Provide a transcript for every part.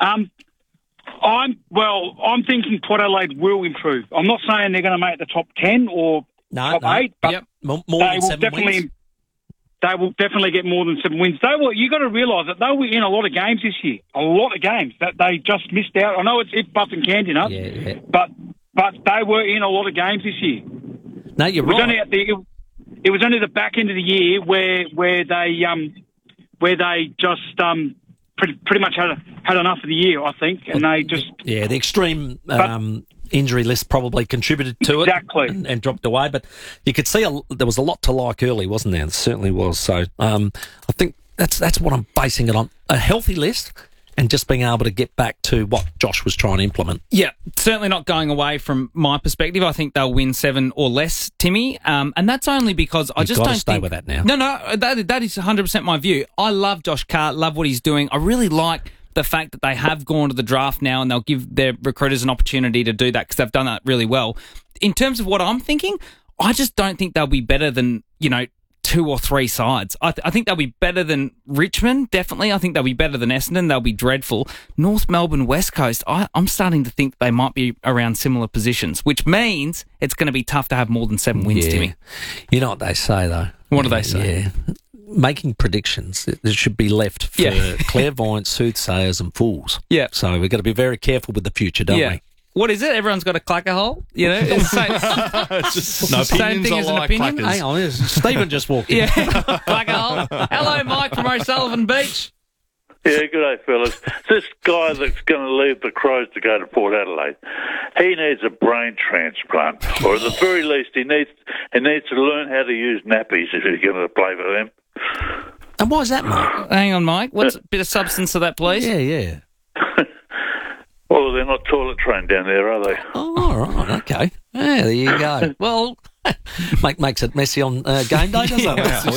I'm thinking Port Adelaide will improve. I'm not saying they're going to make the top 10 or top 8, but more than 7 wins. They will definitely get more than 7 wins. You got to realise that they were in a lot of games this year. A lot of games that they just missed out. I know it's Buff and Candidates, but they were in a lot of games this year. No, you're right. It was only the back end of the year where they just pretty much had enough of the year, I think, and they just the extreme injury list probably contributed to it and dropped away. But you could see there was a lot to like early, wasn't there? There certainly was. So I think that's what I'm basing it on: a healthy list. And just being able to get back to what Josh was trying to implement. Yeah, certainly not going away from my perspective. I think they'll win 7 or less, Timmy. And that's only because I just don't stay with that now. No, that is 100% my view. I love Josh Carr, love what he's doing. I really like the fact that they have gone to the draft now and they'll give their recruiters an opportunity to do that because they've done that really well. In terms of what I'm thinking, I just don't think they'll be better than, 2 or 3 sides. I think they'll be better than Richmond, definitely. I think they'll be better than Essendon. They'll be dreadful. North Melbourne, West Coast, I'm starting to think they might be around similar positions, which means it's going to be tough to have more than 7 wins, Timmy. You know what they say, though? What do they say? Yeah. Making predictions, it should be left for clairvoyants, soothsayers and fools. Yeah. So we've got to be very careful with the future, don't we? What is it? Everyone's got a clacker hole? It's same thing as an opinion. Clackers. Hang on, Stephen just walked in. Clacker hole. Hello, Mike from O'Sullivan Beach. Yeah, good day, fellas. This guy that's going to leave the Crows to go to Port Adelaide, he needs a brain transplant, or at the very least, he needs to learn how to use nappies if he's going to play for them. And why is that, Mike? Hang on, Mike. What's a bit of substance to that, please? Yeah. Well, they're not toilet trained down there, are they? Oh, all right, okay. Yeah, there you go. Well, makes it messy on game day, doesn't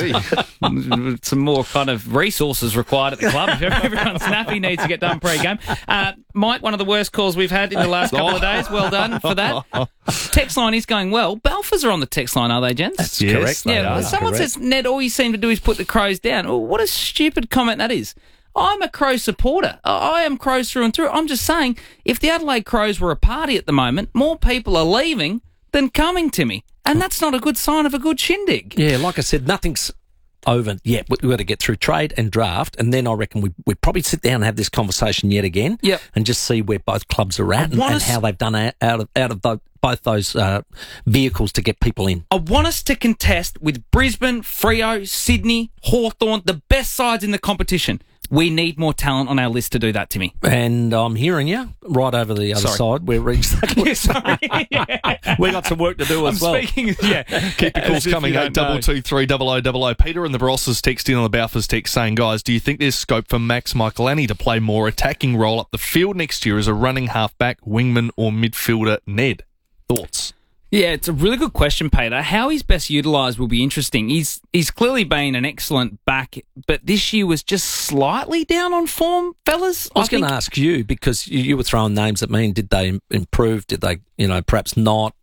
it? Some more kind of resources required at the club. If everyone's snappy needs to get done pre-game. Mike, one of the worst calls we've had in the last couple of days. Well done for that. Text line is going well. Balfours are on the text line, are they, gents? That's correct. Yeah. Someone says, Ned, all you seem to do is put the Crows down. Oh, what a stupid comment that is. I'm a Crow supporter. I am Crows through and through. I'm just saying, if the Adelaide Crows were a party at the moment, more people are leaving than coming to me. And that's not a good sign of a good shindig. Yeah, like I said, nothing's over yet. We've got to get through trade and draft, and then I reckon we'd probably sit down and have this conversation yet again and just see where both clubs are at and how they've done out of both those vehicles to get people in. I want us to contest with Brisbane, Freo, Sydney, Hawthorn, the best sides in the competition. We need more talent on our list to do that, Timmy. And I'm hearing you right over the other side. We're exactly sorry. We got some work to do as well. Keep your calls coming, 8223 0000. Peter and the Barosses text in on the Balfours text saying, guys, do you think there's scope for Max Michelani to play more attacking role up the field next year as a running halfback, wingman or midfielder? Ned, thoughts? Yeah, it's a really good question, Peter. How he's best utilised will be interesting. He's clearly been an excellent back, but this year was just slightly down on form, fellas. I was going to ask you, because you were throwing names at me, and did they improve? Did they, perhaps not?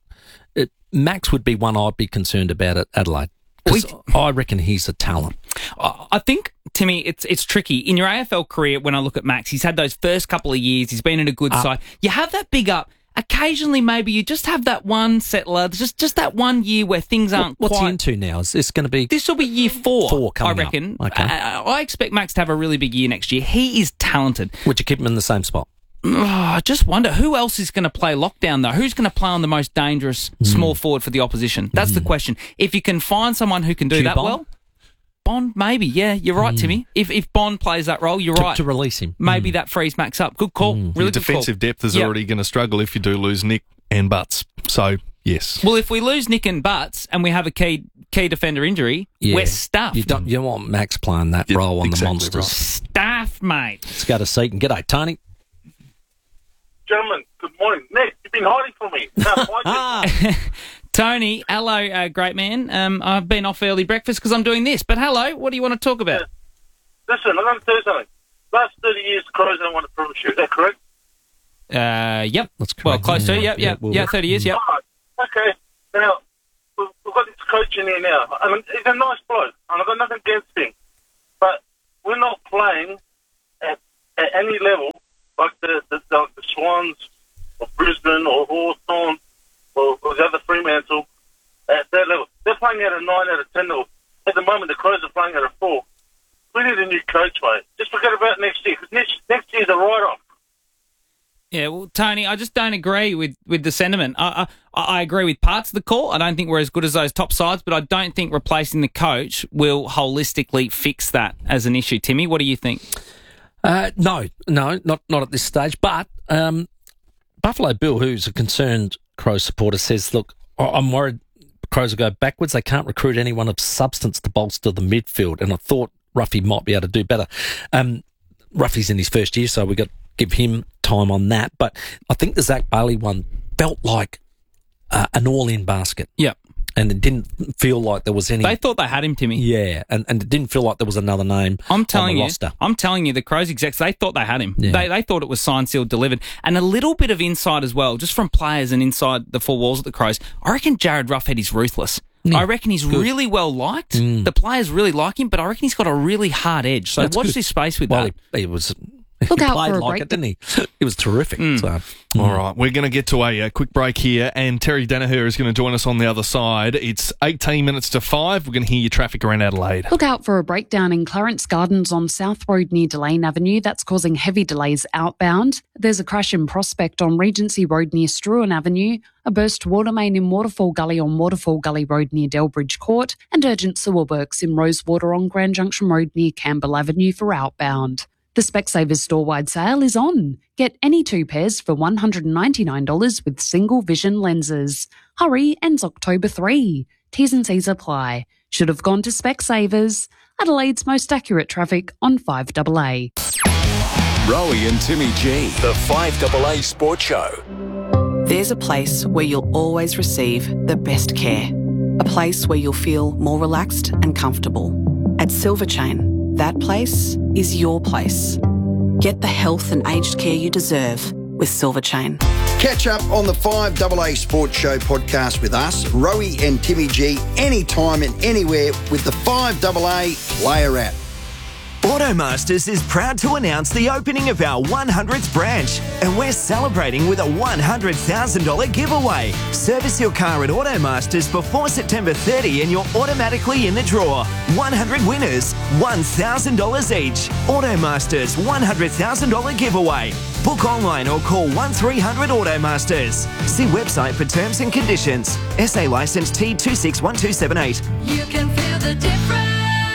Max would be one I'd be concerned about at Adelaide. I reckon he's a talent. I think, Timmy, it's tricky. In your AFL career, when I look at Max, he's had those first couple of years, he's been in a good side. You have that big up. Occasionally, maybe you just have that one settler, just that 1 year where things aren't What's quite... he into now? Is this going to be... This will be year 4 coming I reckon. Up. Okay. I expect Max to have a really big year next year. He is talented. Would you keep him in the same spot? I just wonder, who else is going to play lockdown, though? Who's going to play on the most dangerous small forward for the opposition? That's the question. If you can find someone who can do that well... Bond, maybe, yeah, you're right, Timmy. If Bond plays that role, you're right. To release him. Maybe that frees Max up. Good call. Really Your good defensive call. depth is already going to struggle if you do lose Nick and Butts. So, yes. Well, if we lose Nick and Butts and we have a key defender injury, we're stuffed. You don't want Max playing that role on the Monsters. Right. Stuffed, mate. Let's go to Seaton. G'day, Tony. Gentlemen, good morning. Nick, you've been hiding from me. Tony, hello, great man. I've been off early breakfast because I'm doing this. But hello, what do you want to talk about? Listen, I'm going to tell you something. Last 30 years, the Crows don't want to premiership. Is that correct? Yep. That's correct. Well, close to it. Yep. 30 years, yep. All right. Okay. Now, we've got this coach in here now. I mean, he's a nice bloke, and I've got nothing against him. But we're not playing at any level like the Swans or Brisbane or Hawthorn or the other Fremantle at that level. They're playing at a 9 out of 10 level. At the moment, the Crows are playing at a 4. We need a new coach, mate. Just forget about next year, because next year's a write-off. Yeah, well, Tony, I just don't agree with the sentiment. I agree with parts of the call. I don't think we're as good as those top sides, but I don't think replacing the coach will holistically fix that as an issue. Timmy, what do you think? No, not at this stage. But Buffalo Bill, who's a concerned Crows supporter, says, look, I'm worried Crows will go backwards. They can't recruit anyone of substance to bolster the midfield, and I thought Ruffy might be able to do better. Ruffy's in his first year, so we've got to give him time on that. But I think the Zach Bailey one felt like an all-in basket. Yeah. And it didn't feel like there was any... They thought they had him, Timmy. Yeah, and it didn't feel like there was another name on the roster. I'm telling you, the Crows execs, they thought they had him. Yeah. They thought it was signed, sealed, delivered. And a little bit of insight as well, just from players and inside the four walls of the Crows. I reckon Jared Roughead is ruthless. Yeah, I reckon he's really well liked. The players really like him, but I reckon he's got a really hard edge. So watch this space with that. He was... Look he out played for a like break. it, didn't he? It was terrific. So. All right, we're going to get to a quick break here, and Terry Danaher is going to join us on the other side. It's 18 minutes to 5. We're going to hear your traffic around Adelaide. Look out for a breakdown in Clarence Gardens on South Road near Delane Avenue. That's causing heavy delays outbound. There's a crash in Prospect on Regency Road near Struan Avenue, a burst water main in Waterfall Gully on Waterfall Gully Road near Delbridge Court, and urgent sewer works in Rosewater on Grand Junction Road near Campbell Avenue for outbound. The Specsavers store-wide sale is on. Get any 2 pairs for $199 with single vision lenses. Hurry, ends October 3. T's and C's apply. Should have gone to Specsavers. Adelaide's most accurate traffic on 5AA. Rowie and Timmy G, the 5AA Sports Show. There's a place where you'll always receive the best care. A place where you'll feel more relaxed and comfortable. At Silverchain, that place is your place. Get the health and aged care you deserve with Silverchain. Catch up on the 5AA Sports Show podcast with us, Rowie and Timmy G, anytime and anywhere with the 5AA Player app. Automasters is proud to announce the opening of our 100th branch, and we're celebrating with a $100,000 giveaway. Service your car at Automasters before September 30 and you're automatically in the draw. 100 winners, $1,000 each. Automasters $100,000 giveaway. Book online or call 1300 Automasters. See website for terms and conditions. SA licence T261278. You can feel the difference.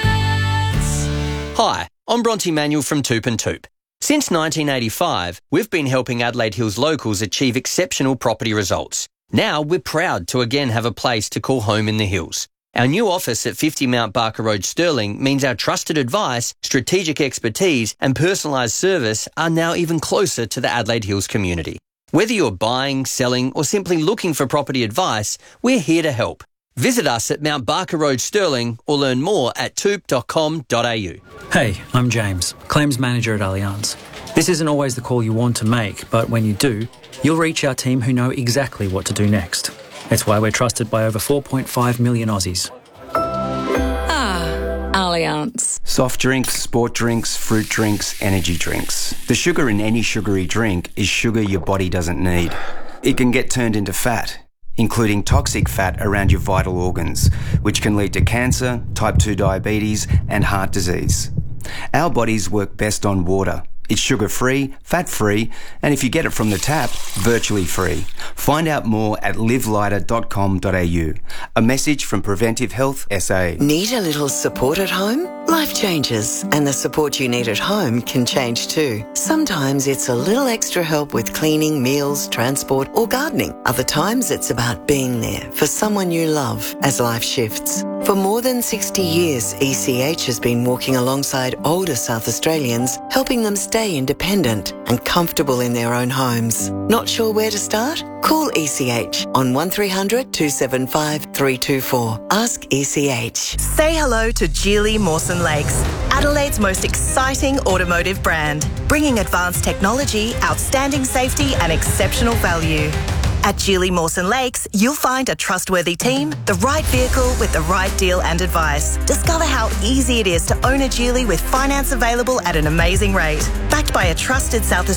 Hi, I'm Bronte Manuel from Toop and Toop. Since 1985, we've been helping Adelaide Hills locals achieve exceptional property results. Now we're proud to again have a place to call home in the hills. Our new office at 50 Mount Barker Road, Stirling, means our trusted advice, strategic expertise and personalised service are now even closer to the Adelaide Hills community. Whether you're buying, selling or simply looking for property advice, we're here to help. Visit us at Mount Barker Road, Stirling, or learn more at toop.com.au. Hey, I'm James, Claims Manager at Allianz. This isn't always the call you want to make, but when you do, you'll reach our team who know exactly what to do next. It's why we're trusted by over 4.5 million Aussies. Allianz. Soft drinks, sport drinks, fruit drinks, energy drinks. The sugar in any sugary drink is sugar your body doesn't need. It can get turned into fat, including toxic fat around your vital organs, which can lead to cancer, type 2 diabetes, and heart disease. Our bodies work best on water. It's sugar-free, fat-free, and if you get it from the tap, virtually free. Find out more at livelighter.com.au. A message from Preventive Health SA. Need a little support at home? Life changes, and the support you need at home can change too. Sometimes it's a little extra help with cleaning, meals, transport, or gardening. Other times it's about being there for someone you love as life shifts. For more than 60 years, ECH has been walking alongside older South Australians, helping them stay independent and comfortable in their own homes. Not sure where to start? Call ECH on 1300 275 324. Ask ECH. Say hello to Geely Mawson Lakes, Adelaide's most exciting automotive brand, bringing advanced technology, outstanding safety and exceptional value. At Geely Mawson Lakes, you'll find a trustworthy team, the right vehicle with the right deal and advice. Discover how easy it is to own a Geely with finance available at an amazing rate. Backed by a trusted South